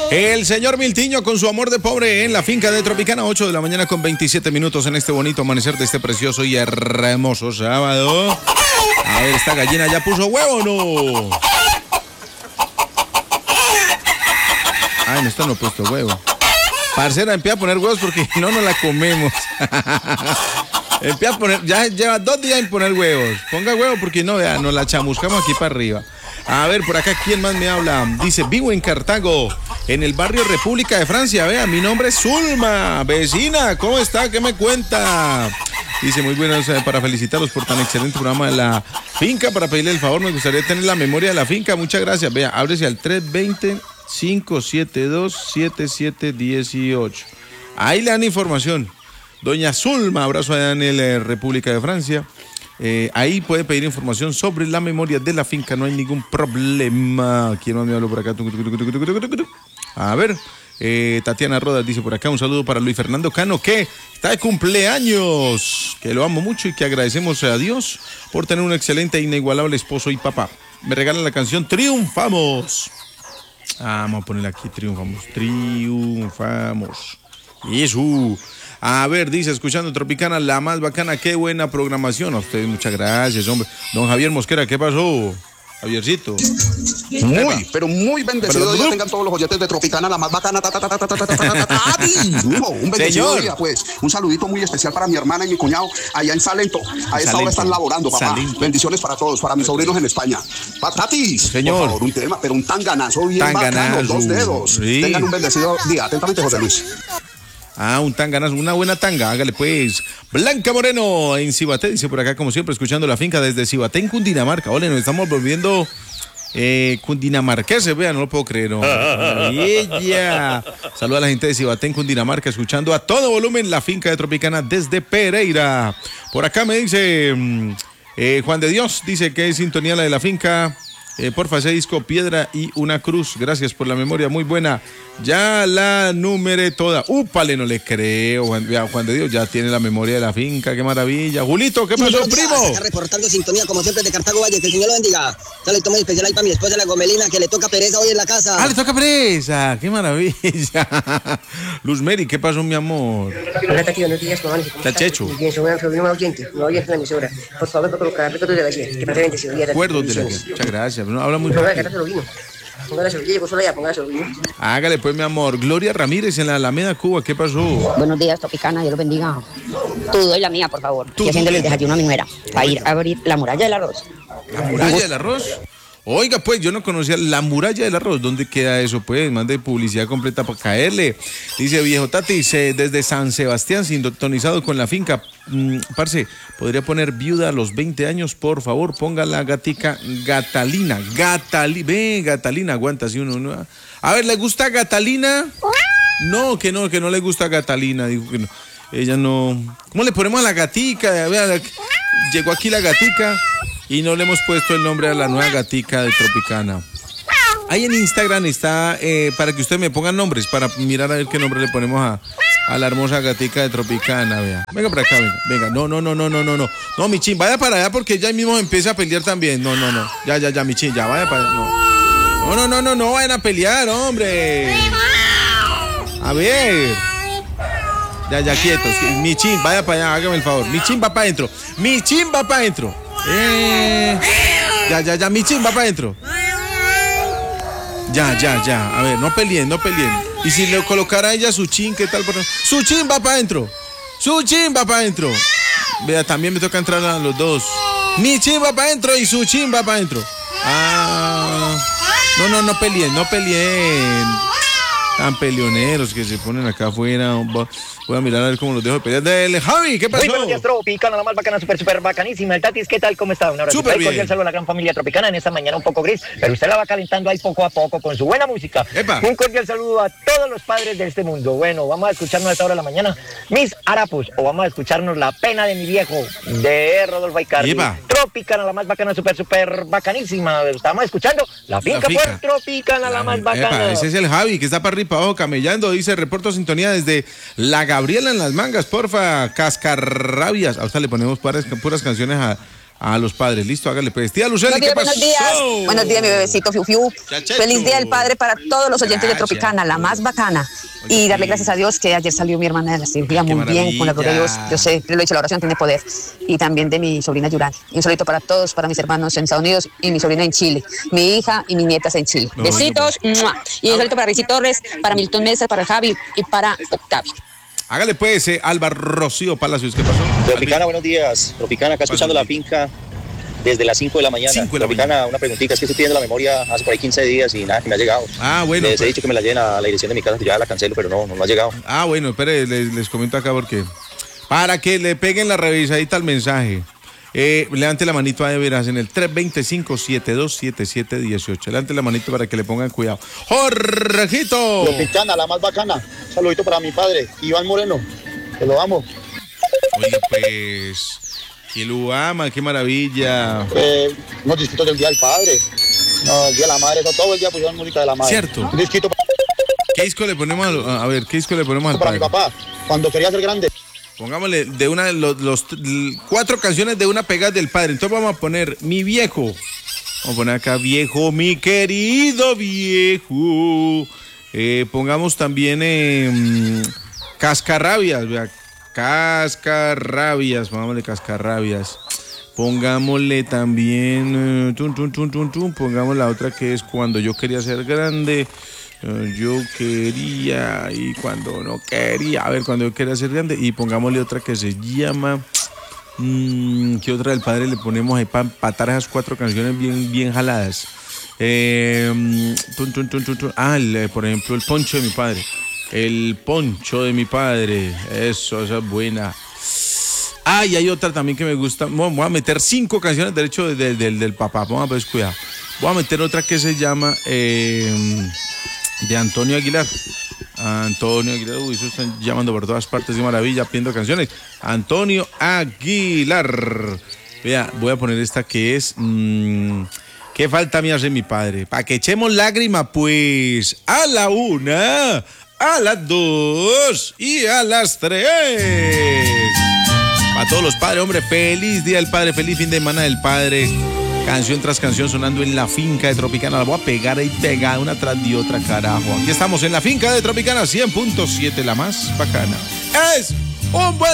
El señor Miltiño con su amor de pobre en la finca de Tropicana, 8 de la mañana con 27 minutos en este bonito amanecer de este precioso y hermoso sábado. A ver, ¿esta gallina ya puso huevo o no? Ay, no, esta no ha puesto huevo. Parcera, empieza a poner huevos porque no nos la comemos. Empieza a poner, ya lleva 2 días en poner huevos. Ponga huevo porque no, vea, nos la chamuscamos aquí para arriba. A ver, por acá, ¿quién más me habla? Dice, vivo en Cartago, en el barrio República de Francia. Vea, mi nombre es Zulma. Vecina, ¿cómo está? ¿Qué me cuenta? Dice, muy buenos para felicitarlos por tan excelente programa de la finca. Para pedirle el favor, me gustaría tener la memoria de la finca. Muchas gracias. Vea, ábrese al 320-572-7718. Ahí le dan información. Doña Zulma, abrazo allá en el República de Francia. Ahí puede pedir información sobre la memoria de la finca, no hay ningún problema. ¿Quién más me habló por acá? A ver, Tatiana Rodas dice por acá, un saludo para Luis Fernando Cano, que está de cumpleaños, que lo amo mucho y que agradecemos a Dios por tener un excelente e inigualable esposo y papá. Me regalan la canción Triunfamos. Vamos a ponerle aquí Triunfamos. Triunfamos. Eso. A ver, dice, escuchando Tropicana, la más bacana, qué buena programación. A ustedes, muchas gracias, hombre. Don Javier Mosquera, ¿qué pasó? Javiercito. Muy, pero muy bendecido día tengan todos los oyentes de Tropicana, la más bacana. Un bendecido día, pues. Un saludito muy especial para mi hermana y mi cuñado allá en Salento. A esta hora están laborando, papá. Salento. Bendiciones para todos, para mis sobrinos en España. Tatis, señor. Por favor, un tema, pero un tanganazo bien bacano, 2 dedos. Sí. Tengan un bendecido día. Atentamente, José Luis. Un tanganazo, una buena tanga, hágale pues. Blanca Moreno en Cibaté, dice por acá, como siempre, escuchando la finca desde Cibaté en Cundinamarca. Ole, nos estamos volviendo cundinamarqueses, vean, no lo puedo creer. No. Ella. Saluda a la gente de Cibaté en Cundinamarca, escuchando a todo volumen la finca de Tropicana desde Pereira. Por acá me dice Juan de Dios, dice que es sintonía la de la finca. Porfa, ese disco Piedra y una Cruz. Gracias por la memoria, muy buena. Ya la numeré toda. Úpale, no le creo. Juan de Dios ya tiene la memoria de la finca. Qué maravilla. Julito, ¿qué pasó, primo? Está reportando sintonía, como siempre, de Cartago Valle. Que el Señor lo bendiga. Saludo muy especial ahí para mi esposa, la Gomelina, que le toca pereza hoy en la casa. Le toca pereza. Qué maravilla. Luz Mary, ¿qué pasó, mi amor? Hola, Tati, buenos días, ¿cómo está Checho? Muy bien, soy un nuevo oyente de la emisora. Por favor, para colocar recuerdos de la ayer. Que pase bendecido día. Recuerdos de la ayer. Muchas gracias. No, habla muy rápido. Hágale pues, mi amor. Gloria Ramírez en la Alameda, Cuba, ¿qué pasó? Buenos días, Tropicana, Dios los bendiga. Tú doy la mía, por favor. Estoy haciéndole el desayuno a mi nuera para ir a abrir la muralla del arroz. ¿La muralla del arroz? Oiga, pues, yo no conocía la muralla del arroz. ¿Dónde queda eso, pues? Mande publicidad completa para caerle. Dice Viejo Tati, desde San Sebastián, sintonizado con la finca. Parce, ¿podría poner viuda a los 20 años? Por favor, ponga la gatica Gatalina. Gatalina, aguanta, si uno. A ver, ¿le gusta Gatalina? No, que no le gusta Gatalina. Dijo que no. Ella no. ¿Cómo le ponemos a la gatica? Vea, llegó aquí la gatica. Y no le hemos puesto el nombre a la nueva gatica de Tropicana. Ahí en Instagram está para que ustedes me pongan nombres, para mirar a ver qué nombre le ponemos a la hermosa gatica de Tropicana, vea. Venga para acá, venga. No. No, Michín, vaya para allá porque ella mismo empieza a pelear también. No. Ya, Michín, ya, vaya para allá. No, vayan a pelear, hombre. A ver. Ya, quietos. Michín, vaya para allá, hágame el favor. Michín va para adentro. Ya, Michín va para adentro. Ya. A ver, no peleen. Y si le colocara a ella Suchín, ¿qué tal? Suchín va para adentro. Vea, también me toca entrar a los dos. Michín va para adentro y Suchín va para adentro. No peleen. Tan peleoneros que se ponen acá afuera. Voy a mirar a ver cómo los dejo de pelear. Dele, Javi, ¿qué pasó? Muy buenos días, Tropicana, la más bacana, súper bacanísima. El Tatis, ¿qué tal? ¿Cómo está? Un abrazo. Súper bien. Cordial saludo a la gran familia Tropicana en esta mañana un poco gris, pero usted la va calentando ahí poco a poco con su buena música. ¡Epa! Un cordial saludo a todos los padres de este mundo. Bueno, vamos a escucharnos a esta hora de la mañana Mis Harapos, o vamos a escucharnos La Pena de mi Viejo, de Rodolfo Aicardi. ¡Epa! Tropicana, la más bacana, súper bacanísima. Estamos escuchando La Finca por Tropicana, la más bacana. Epa, ese es el Javi, que está para arriba abajo camellando. Dice, reporto sintonía desde La Gabriela en Las Mangas, porfa, Cascarrabias. A usted le ponemos puras canciones a los padres. Listo, hágale pues. Tía Luceli, ¿qué pasó? Buenos días, mi bebecito Fiu Fiu. Chachecho. Feliz Día del Padre para todos los oyentes Gracias. de Tropicana, la más bacana. Oye, Y darle sí. gracias a Dios que ayer salió mi hermana de la cirugía Qué muy bien, con la gloria de Dios. maravilla. Yo sé, le lo he dicho, la oración tiene poder. Y también de mi sobrina Yurán. Y un saludito para todos, para mis hermanos en Estados Unidos y mi sobrina en Chile. Mi hija y mis nietas en Chile. No, Besitos. ¡Mua! Y un saludito para Rizy Torres, para Milton Mesa, para Javi y para Octavio. Hágale pues, Alba Rocío Palacios, ¿qué pasó? Tropicana, buenos días. Tropicana, acá escuchando la finca desde las 5 de la mañana. 5 de la Tropicana, una preguntita, es que estoy pidiendo la memoria hace por ahí 15 días y nada, que me ha llegado. Ah, bueno. Les he pues. dicho que me la lleven a la dirección de mi casa, que ya la cancelo, pero no ha llegado. Ah, bueno, espere, les comento acá porque para que le peguen la revisadita al mensaje. Levante la manito a veras en el 325-727718. Levante la manito para que le pongan cuidado. ¡Jorgito! Tropicana, la más bacana. Saludito para mi padre, Iván Moreno. Te lo amo. Oiga, pues, que lo ama, qué maravilla. Unos disquitos del Día del Padre. No, el Día de la Madre, todo el día pusieron música de la madre. Cierto. Un disquito ¿Qué disco le ponemos a ver, qué disco le ponemos al para mi padre? papá, cuando quería ser grande. Pongámosle de una los 4 canciones de una pegada del padre. Entonces vamos a poner Mi Viejo. Vamos a poner acá Viejo, mi querido viejo. Pongamos también Cascarrabias, vea. Cascarrabias, pongámosle Cascarrabias. Pongámosle también pongamos la otra que es Cuando yo quería ser grande. Yo quería y cuando no quería, a ver, cuando yo quería ser grande, y pongámosle otra que se llama ¿qué otra del padre le ponemos ahí para empatar esas 4 canciones bien jaladas? Por ejemplo, El Poncho de mi padre. El Poncho de mi padre, esa es buena. Y hay otra también que me gusta. Voy a meter 5 canciones derecho del papá. Vamos a ver, cuidado. Voy a meter otra que se llama de Antonio Aguilar. Antonio Aguilar, eso están llamando por todas partes de maravilla, pidiendo canciones. Antonio Aguilar. Vea, voy a poner esta que es ¿qué falta me hace mi padre? Para que echemos lágrima, pues, a la 1, a las 2 y a las 3. Para todos los padres, hombre, feliz Día del Padre, feliz fin de semana del padre. Canción tras canción sonando en la finca de Tropicana. La voy a pegar ahí pegada una tras de otra, carajo. Aquí estamos en la finca de Tropicana 100.7, la más bacana. Es un buen